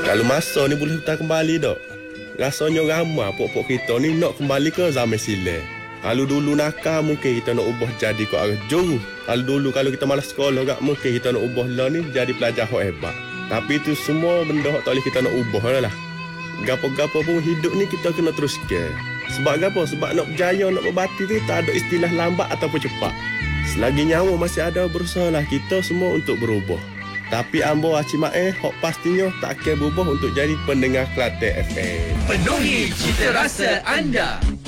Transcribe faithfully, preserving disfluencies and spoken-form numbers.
Kalau masa ni boleh hutan kembali dok. Rasanya ramai pok-pok kita ni nak kembali ke zaman silam. Kalau dulu nakal mungkin kita nak ubah jadi ke arah juru. Kalau dulu kalau kita malas sekolah gak mungkin kita nak ubah lah ni jadi pelajar hok hebat. Tapi itu semua benda hok tak boleh kita nak ubah lah. Gapo-gapo pun hidup ni kita kena teruskan. Sebab gapo? Sebab nak berjaya, nak berbati tu tak ada istilah lambat ataupun cepat. Selagi nyawa masih ada, berusahalah kita semua untuk berubah. Tapi ambo acimae hok pastinya tak akan berubah untuk jadi pendengar Kelate F M. Penuhi cita rasa anda.